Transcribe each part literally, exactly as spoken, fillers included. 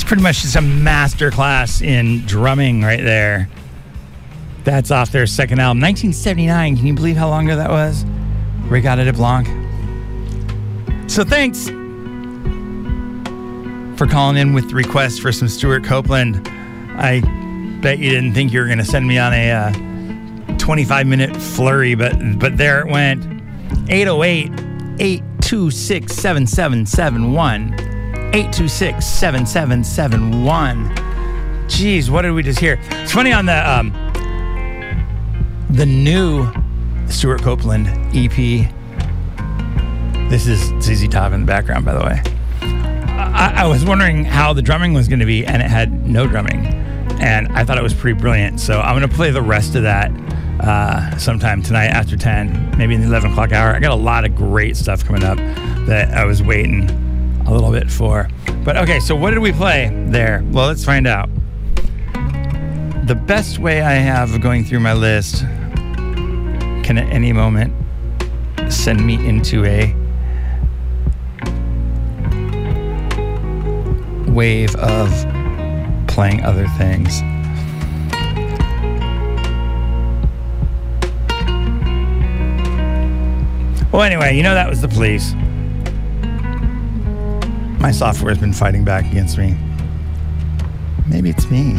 pretty much just a master class in drumming right there. That's off their second album, nineteen seventy-nine. Can you believe how long ago that was? Regatta de Blanc. So thanks for calling in with the request for some Stewart Copeland. I bet you didn't think you were going to send me on a uh, twenty-five minute flurry, but but there it went. eight oh eight, eight two six, seven seven seven one. eight two six, seven seven seven one. Jeez, what did we just hear? It's funny on the um, the new Stewart Copeland E P. This is Z Z Top in the background, by the way. I, I was wondering how the drumming was going to be, and it had no drumming. And I thought it was pretty brilliant. So I'm going to play the rest of that uh, sometime tonight after ten, maybe in the eleven o'clock hour. I got a lot of great stuff coming up that I was waiting a little bit for. But okay, so what did we play there? Well, let's find out. The best way I have of going through my list can at any moment send me into a wave of playing other things. Well, anyway, you know that was the Police. My software has been fighting back against me. Maybe it's me.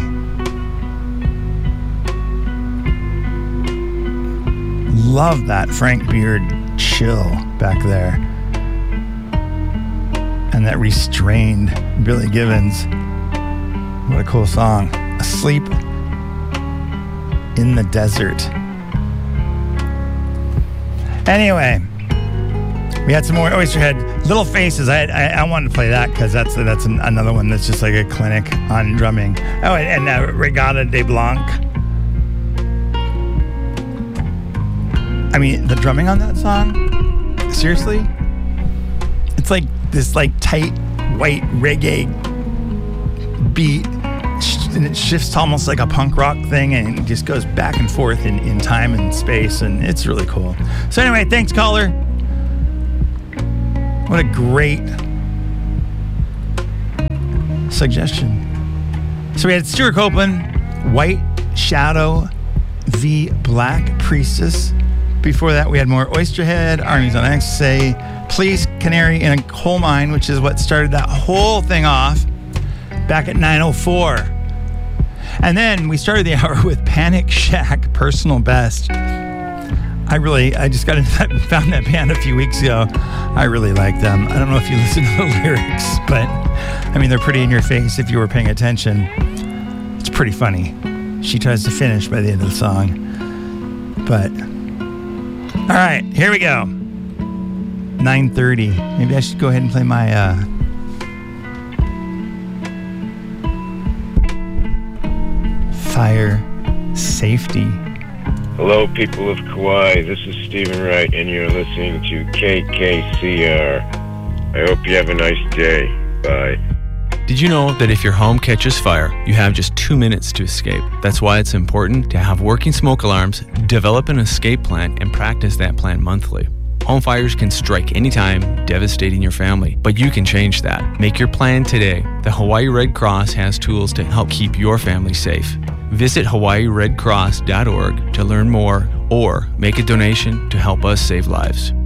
Love that Frank Beard chill back there. And that restrained Billy Gibbons. What a cool song. Asleep in the Desert. Anyway, we had some more Oysterhead. Little Faces. I I, I wanted to play that because that's that's an, another one that's just like a clinic on drumming. Oh, and, and uh, Regatta de Blanc. I mean, the drumming on that song, seriously? It's like this like tight white reggae beat, and it shifts to almost like a punk rock thing, and it just goes back and forth in, in time and space, and it's really cool. So anyway, thanks, caller. What a great suggestion. So we had Stewart Copeland, White Shadow v. Black Priestess. Before that, we had more Oysterhead, Armies on Ecstasy, Police, Canary in a Coal Mine, which is what started that whole thing off back at nine oh four. And then we started the hour with Panic Shack, Personal Best. I really, I just got into that, found that band a few weeks ago. I really like them. I don't know if you listen to the lyrics, but I mean, they're pretty in your face if you were paying attention. It's pretty funny. She tries to finish by the end of the song. But, all right, here we go. nine thirty. Maybe I should go ahead and play my, uh, fire safety. Hello, people of Kauai. This is Stephen Wright, and you're listening to K K C R. I hope you have a nice day. Bye. Did you know that if your home catches fire, you have just two minutes to escape? That's why it's important to have working smoke alarms, develop an escape plan, and practice that plan monthly. Home fires can strike anytime, devastating your family, but you can change that. Make your plan today. The Hawaii Red Cross has tools to help keep your family safe. Visit hawaii red cross dot org to learn more or make a donation to help us save lives.